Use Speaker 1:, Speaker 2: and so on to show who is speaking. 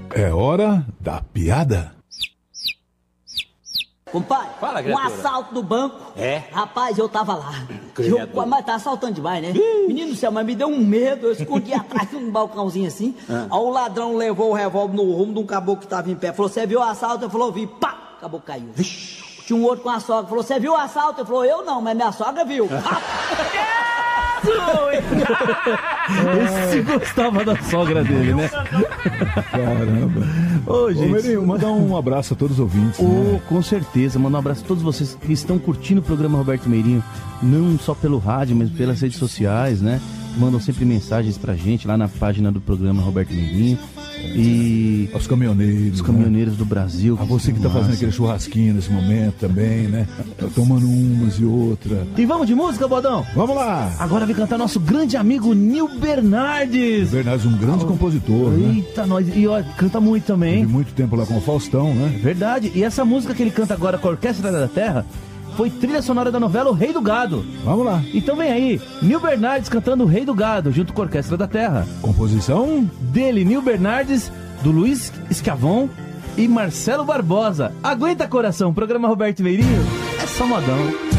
Speaker 1: É hora da piada.
Speaker 2: Compadre,
Speaker 3: fala,
Speaker 2: um assalto no banco.
Speaker 3: É?
Speaker 2: Rapaz, eu tava lá. Mas tá assaltando demais, né? Menino do céu, mas me deu um medo. Eu escondi atrás de um balcãozinho assim. Aí o ladrão levou o revólver no rumo de um caboclo que tava em pé. Falou, você viu o assalto? Eu falou, vi. Pá! O caboclo caiu. Tinha um outro com a sogra. Falou, você viu o assalto? Eu falou, eu não, mas minha sogra viu.
Speaker 4: Esse gostava da sogra dele, né?
Speaker 1: Caramba.
Speaker 4: Ô, gente.
Speaker 1: Ô, Merinho, mandar um abraço a todos os ouvintes. Né?
Speaker 4: Com certeza. Mandar um abraço a todos vocês que estão curtindo o programa Roberto Meirinho, não só pelo rádio, mas pelas redes sociais, né? Mandam sempre mensagens pra gente lá na página do programa Roberto Meirinho. E
Speaker 1: os caminhoneiros.
Speaker 4: Os caminhoneiros, né? Do Brasil.
Speaker 1: A você que tá fazendo aquele churrasquinho nesse momento também, né? Tá tomando umas e outra.
Speaker 4: E vamos de música, Bodão?
Speaker 1: Vamos lá!
Speaker 4: Agora vem cantar nosso grande amigo Nil Bernardes.
Speaker 1: Bernardes, um grande compositor, né?
Speaker 4: Eita, nós. E ó, canta muito também.
Speaker 1: Teve muito tempo lá com o Faustão, né?
Speaker 4: Verdade. E essa música que ele canta agora com a Orquestra da Terra foi trilha sonora da novela O Rei do Gado.
Speaker 1: Vamos lá.
Speaker 4: Então vem aí, Nil Bernardes cantando O Rei do Gado, junto com a Orquestra da Terra.
Speaker 1: Composição
Speaker 4: dele, Nil Bernardes, do Luiz Escavon e Marcelo Barbosa. Aguenta, coração, programa Roberto Meirinho é só modão.